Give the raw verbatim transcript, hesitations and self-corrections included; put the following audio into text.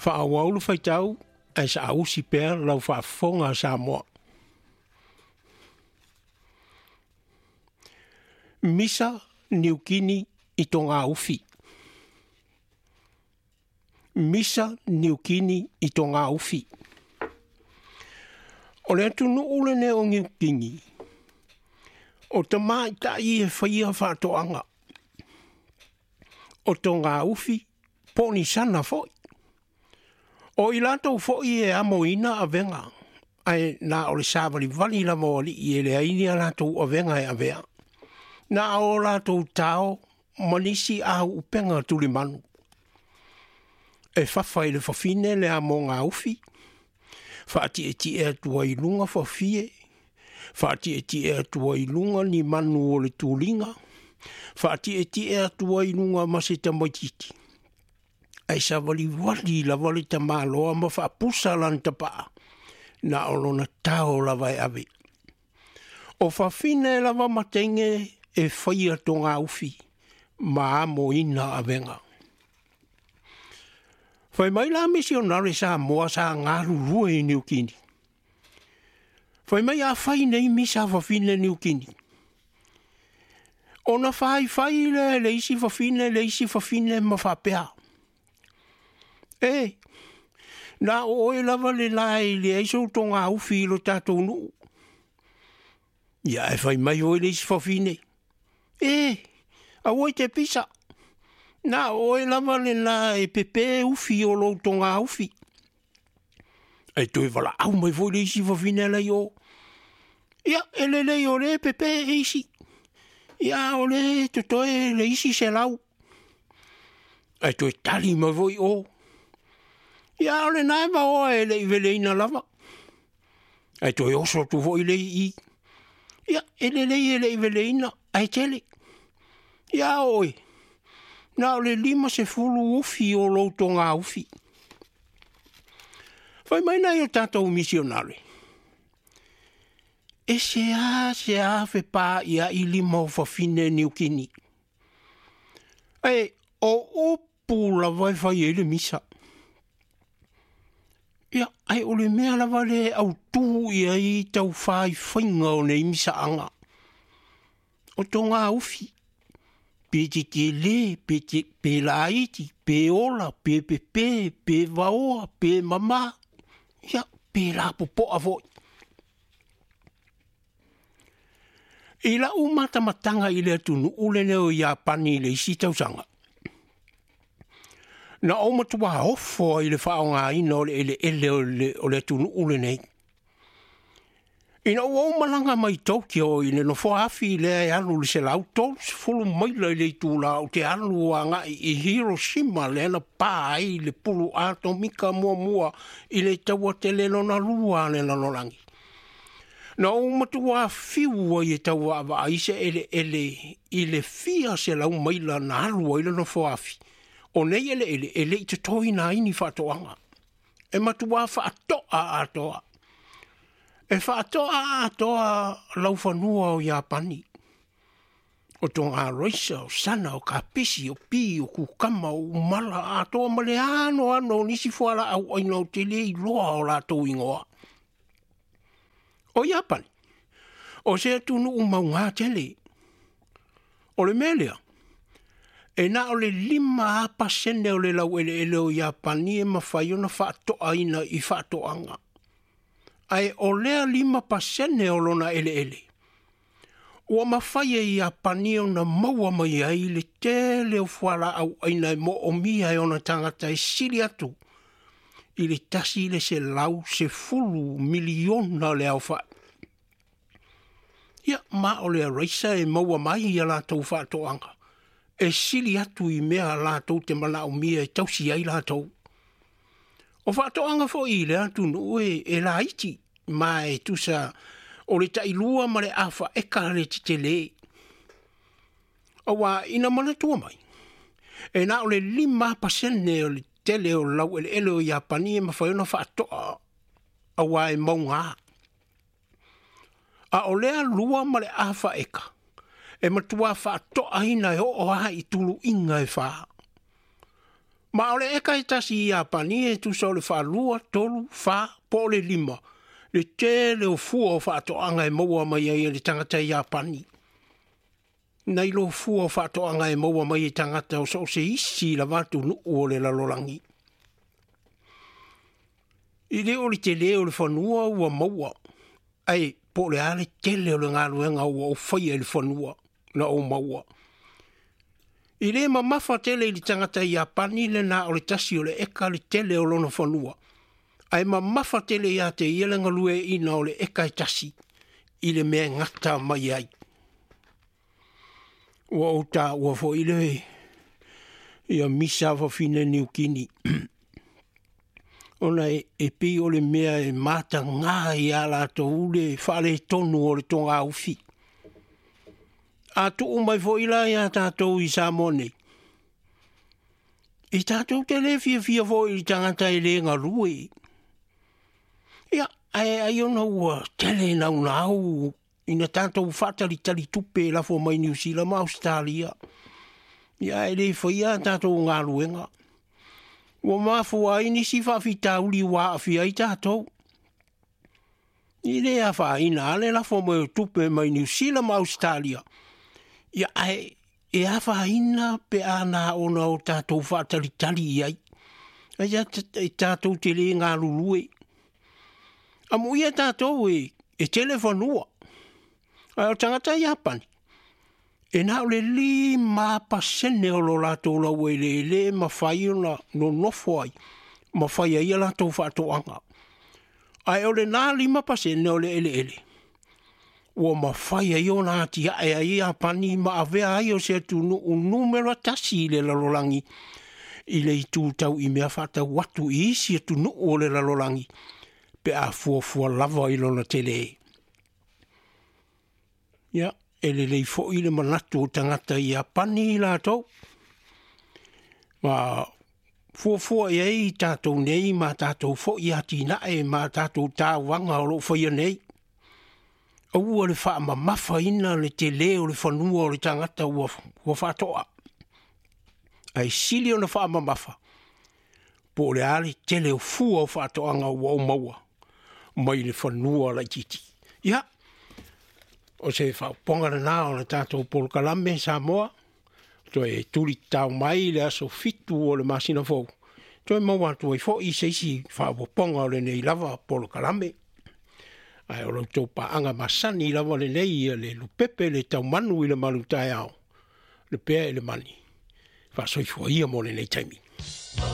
Whaawaulu whaitau, ai sa ausi pēr lau whaafonga Samoa. Misa New Guinea i tonga ufi. Misa New Guinea i tonga ufi. O le atunu ule ne o New Guinea. O te mai ta i e whaia whātoanga. O tonga ufi, poni sana foi. O i lato foi e amoina a venga. Ai na o le savali vali la moli i e le aini a lato a venga e a vea. Na o lato tau, manisi a upenga tuli manu. E whawhai le whawhine le amo ngā ufi. Whaati e ti e atua i lunga whawhie. Whaati e ti e atua i lunga ni manu o le tūlinga. Whaati e ti e atua i lunga masita moititi. Ai sa wali wali la wali ta māloa ma whaapusa lan ta paa. Na olona tau la vai ave. O whawhine la wa matenge e whaia tonga ufi. Ma amo ina a venga. Whai mai la misionare sa moa sa ngaru rua i New Guinea. Whai mai a whai nei misa whawhine New Guinea. Ona whai whai le leisi whawhine leisi whawhine ma whapea. E, na o oe lava le lai le eiso tonga ufi lo tātou nu. Ia e whai mai oe leisi whawhine. E, a oe te pisa. Na oe lava le la e pepe ufi o lo tonga ufi. E toi wala au mai voi leisi whawhine lei o. Ia, e le lei o le pepe eisi. Ia o le tutoe leisi se lau. E toi tali mai voi o. Ia o le nai ma o e le i veleina lava. E toi oso tu voi lei i. Ia, e le lei e le i veleina ai tele. Ia oi. Na o le lima se fulu ufi o lo tonga ufi. Whai mai nai o tātou misionare. E se a se a fe pā ia i lima o whawhine New Guinea. E o upu la vai whai e le misa. Ia, ai o le mea lava le au tū ia i tau whai whainga o nei misa anga. O tonga ufi. Pe te te le, pe te pe laiti, pe ola, pe pe pe, pe vaoa, pe mama. Ia, pe la popo a voi. I la umata matanga i le atunu ule neo i Japani le isi tausanga. Na o matua ofo i le whaonga ina o le ele ele o le, o le atunu ule nei. Ina o malanga mai Tokyo i le no whaafi le e alu le se lau tol se fulu maila i le tūla o te alu a ngai i Hiroshima le ana pā ai le pulu atomika mua mua i le taua te le lona lua le lanolangi. Na o matua fiua i e taua awa aise ele ele i le fia se lau maila na alu i le no whaafi. O nei ele ele ele i te toi na ini whatoanga. E matua whatoa atoa. E whatoa atoa lau whanua o Japani. O tonga roisa o sana o kapisi o pi o kukama o umala atoa male ano ano nisi whala au aina o te lei loa o la tau ingoa. O Japani. O se atunu umaunga tele. O le melea. E na o le lima apa sene o le lau ele ele o Japani e mawhaiona whatoa ina i whatoanga. Ai o lea lima pasene o lona ele ele. Ua mawhai e Japani o na maua mai ai le tele o whala au aina e mo o mia e ona tangata e sili atu. I le tasi le se lau se fulu miliona le au wha. Ia ma o lea reisa e maua mai i a lātou whatoanga. E sili atu i mea lātou te mana o mia e tausi ai lātou. O whatoanga fo i le atu no e, e la iti, ma e tusa o le tailua ma le awha e kare te te le. Awa ina mana tua mai. E na o le lima pasene o le tele o lau ele ele o Japani e mawhaiona whatoa. Awa e maunga. A o lea lua ma le awha eka. E matua whatoa hina e o oha i tulu inga e wha. Ma ole eka e tasi i apani e tu sa le whalua, tolu, wha, po le lima. Le te le o fua o whaatoanga e maua mai ai le tangata i apani. Nei lo fua o whaatoanga e maua mai e tangata o so se isi la watu nu o le lalolangi. I le o le te leo le whanua ua maua. Ai, po le ale tele o le ngaluenga ua o whaia le whanua na o maua. I le ma mafa tele i le tangata i apani le na o le tasi o le eka le tele o lona whanua. Ai ma mafa tele ia te ielenga lue ina o le eka i tasi i le mea ngata mai ai. Ua o ta ua fo i le ia misa fa fine New Guinea. Ona e, e pi o le mea e mata ngā i ala to ule whale tonu o le tonga ufi. A tu umai fo ila ia tātou i Samone. I tātou te le fia fia fo i tangata i le ngā rue. Ia, ai ai ona ua tele nau nau. Ina tātou whatali tali tupe la fo mai New Zealand ma Australia. Ia e le whaia tātou ngā ruenga. Ua mafua ini si whawhita uli wa awhia i tātou. I le a whaina ale la fo mai tupe mai New Zealand ma Australia. Ia ai e a whaina pe ana ona o tātou whatali tali iai. Ia e tātou te le ngā lulue. Amu ia tātou e, e telefonua. Ai o tangata i apani. E nā le li mā pasene o lo lātou la ue le le ma whai ona no nofo ai. Ma whai ai a lātou whātoanga. Ai o le nā lima pasene o le ele ele. Ua ma whai ai o nā ti ae ai apani ma avea ai o se atu o numero tasi i le lalolangi. I le i tūtau i mea whata watu i isi atu no o le lalolangi. Pe a fua fua lava i lona tele e. Ia, ele lei fo i le manatu o tangata i apani i lātou. Ma fua fua i ei tātou nei, ma tātou fo i ati nae, ma tātou tāwanga o lo whaia nei. Aua le wha ma mafa ina le te leo le whanua o le tangata ua, ua whatoa. Ai sili o na wha ma mafa. Po le ale tele o fua o whatoanga ua o maua. Mai le whanua la titi. Ia. O se whaponga na nā o le tātou Polo Kalame Samoa. To e turi tau mai le aso fitu o le masina fau. To e maua tu e fo i seisi whaponga o le nei lava Polo Kalame. Ai o lo tau paanga masani lava le nei le lupepe le tau manu i le malutai au. Le pea e le mani. Wha soifua ia mo le nei taimi.